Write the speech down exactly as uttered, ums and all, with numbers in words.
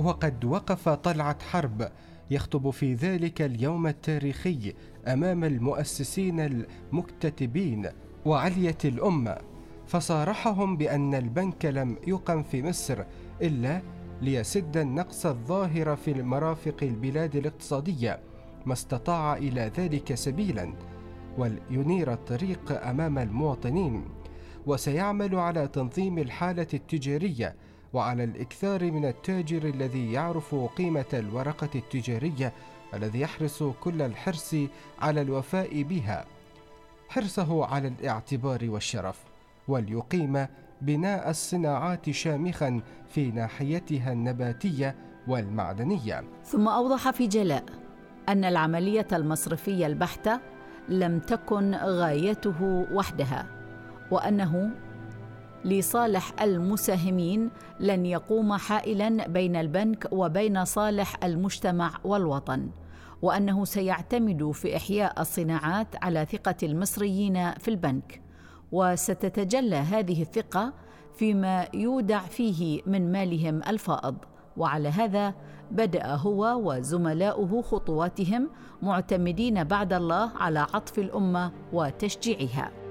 وقد وقف طلعت حرب يخطب في ذلك اليوم التاريخي أمام المؤسسين المكتتبين وعلية الأمة، فصارحهم بأن البنك لم يقم في مصر إلا ليسد النقص الظاهر في مرافق البلاد الاقتصادية ما استطاع إلى ذلك سبيلا، ولينير الطريق أمام المواطنين، وسيعمل على تنظيم الحالة التجارية وعلى الإكثار من التاجر الذي يعرف قيمة الورقة التجارية، الذي يحرص كل الحرص على الوفاء بها حرصه على الاعتبار والشرف، وليقيم بناء الصناعات شامخا في ناحيتها النباتية والمعدنية. ثم أوضح في جلاء أن العملية المصرفية البحتة لم تكن غايته وحدها، وأنه لصالح المساهمين لن يقوم حائلاً بين البنك وبين صالح المجتمع والوطن، وأنه سيعتمد في إحياء الصناعات على ثقة المصريين في البنك، وستتجلى هذه الثقة فيما يودع فيه من مالهم الفائض. وعلى هذا بدأ هو وزملاؤه خطواتهم معتمدين بعد الله على عطف الأمة وتشجيعها.